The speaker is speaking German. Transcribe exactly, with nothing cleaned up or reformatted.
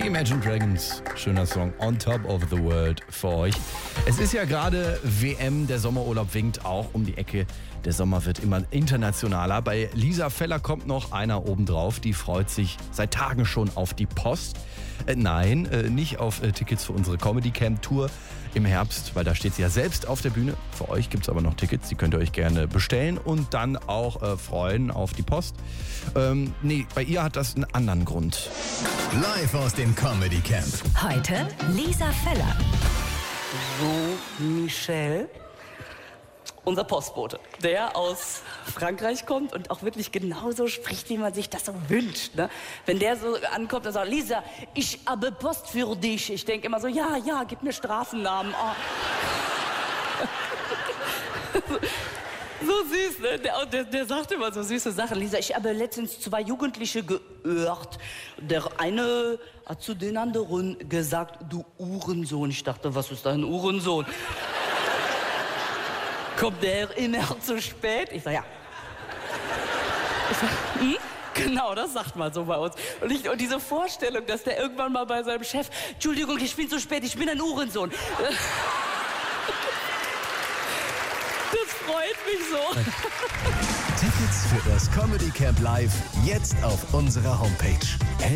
Die Imagine Dragons, schöner Song, On Top of the World für euch. Es ist ja gerade W M, der Sommerurlaub winkt auch um die Ecke. Der Sommer wird immer internationaler. Bei Lisa Feller kommt noch einer obendrauf, die freut sich seit Tagen schon auf die Post. Äh, nein, äh, nicht auf äh, Tickets für unsere Comedy Camp Tour im Herbst, weil da steht sie ja selbst auf der Bühne. Für euch gibt es aber noch Tickets, die könnt ihr euch gerne bestellen und dann auch äh, freuen auf die Post. Ähm, nee, bei ihr hat das einen anderen Grund. Live aus dem Comedy Camp. Heute Lisa Feller. So, Michel, unser Postbote, der aus Frankreich kommt und auch wirklich genauso spricht, wie man sich das so wünscht. Ne? Wenn der so ankommt und sagt, Lisa, ich habe Post für dich. Ich denke immer so, ja, ja, gib mir Straßennamen. Oh. So süß, ne? Der, der, der sagt immer so süße Sachen. Lisa, ich habe letztens zwei Jugendliche gehört. Der eine hat zu den anderen gesagt, du Uhrensohn. Ich dachte, was ist dein Uhrensohn? Kommt der immer zu spät? Ich sag, ja. Ich sag, hm? Genau, das sagt man so bei uns. Und, ich, und diese Vorstellung, dass der irgendwann mal bei seinem Chef, Entschuldigung, ich bin zu spät, ich bin ein Uhrensohn. Das freut mich so. Tickets für das Comedy Camp Live jetzt auf unserer Homepage.